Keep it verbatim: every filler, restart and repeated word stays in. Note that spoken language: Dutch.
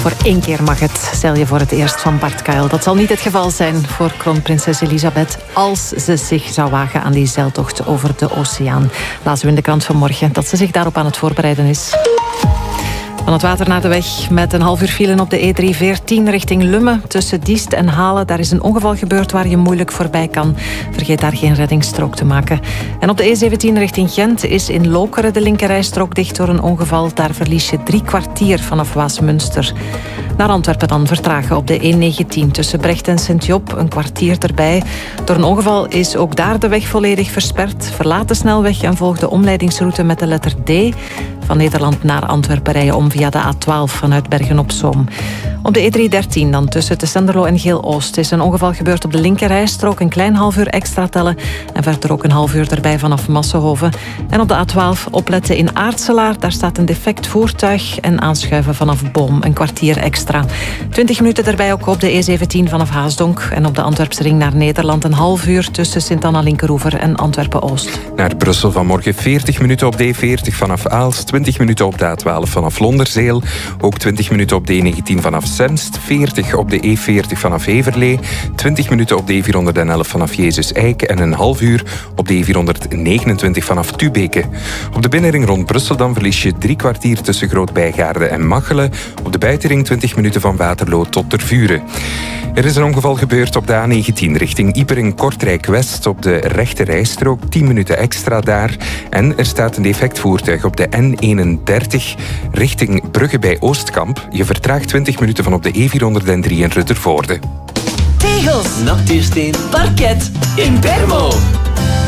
Voor één keer mag het, zeil je voor het eerst van Bart Kuijl. Dat zal niet het geval zijn voor kroonprinses Elisabeth als ze zich zou wagen aan die zeiltocht over de oceaan. Lazen we in de krant vanmorgen dat ze zich daarop aan het voorbereiden is. Van het water naar de weg met een half uur file op de E drie veertien richting Lummen. Tussen Diest en Halen, daar is een ongeval gebeurd waar je moeilijk voorbij kan. Vergeet daar geen reddingsstrook te maken. En op de E zeventien richting Gent is in Lokeren de linkerrijstrook dicht door een ongeval. Daar verlies je drie kwartier vanaf Waasmunster. Naar Antwerpen dan vertragen op de E negentien tussen Brecht en Sint-Job. Een kwartier erbij. Door een ongeval is ook daar de weg volledig versperd. Verlaat de snelweg en volg de omleidingsroute met de letter D. Van Nederland naar Antwerpen rijden om via de A twaalf vanuit Bergen-op-Zoom. Op de E driehonderddertien dan tussen Tessenderlo en Geel-Oost is een ongeval gebeurd op de linkerrijstrook. Een klein half uur extra tellen en verder ook een half uur erbij vanaf Massenhoven. En op de A twaalf opletten in Aartselaar. Daar staat een defect voertuig en aanschuiven vanaf Boom. Een kwartier extra. twintig minuten erbij ook op de E zeventien vanaf Haasdonk. En op de Antwerpse ring naar Nederland een half uur tussen Sint-Anna-Linkeroever en Antwerpen-Oost. Naar Brussel vanmorgen veertig minuten op de E veertig vanaf Aalst. twintig minuten op de A twaalf vanaf Londerzeel. Ook twintig minuten op de E negentien vanaf Senst. veertig op de E veertig vanaf Heverlee. twintig minuten op de E vierhonderdelf vanaf Jezus Eik. En een half uur op de E vierhonderdnegenentwintig vanaf Tubeke. Op de binnenring rond Brussel dan verlies je drie kwartier tussen Groot-Bijgaarde en Machelen. Op de buitenring twintig minuten van Waterloo tot Tervuren. Er is een ongeval gebeurd op de A negentien richting Ipering-Kortrijk-West. Op de rechte rijstrook, tien minuten extra daar. En er staat een defect voertuig op de N eenendertig richting Brugge bij Oostkamp. Je vertraagt twintig minuten van op de E vierhonderddrie in Ruttervoorde. Tegels, nachtuursteen, parket in Bermo.